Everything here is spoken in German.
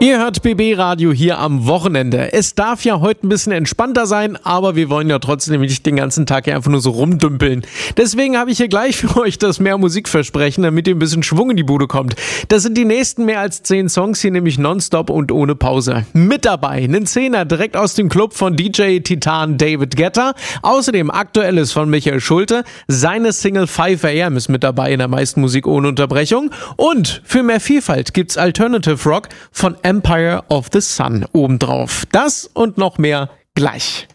Ihr hört BB Radio hier am Wochenende. Es darf ja heute ein bisschen entspannter sein, aber wir wollen ja trotzdem nicht den ganzen Tag hier einfach nur so rumdümpeln. Deswegen habe ich hier gleich für euch das mehr Musikversprechen, damit ihr ein bisschen Schwung in die Bude kommt. Das sind die nächsten mehr als 10 Songs hier, nämlich nonstop und ohne Pause. Mit dabei einen Zehner direkt aus dem Club von DJ Titan David Guetta. Außerdem aktuelles von Michael Schulte. Seine Single 5 AM ist mit dabei in der meisten Musik ohne Unterbrechung. Und für mehr Vielfalt gibt's Alternative Rock von Empire of the Sun obendrauf. Das und noch mehr gleich.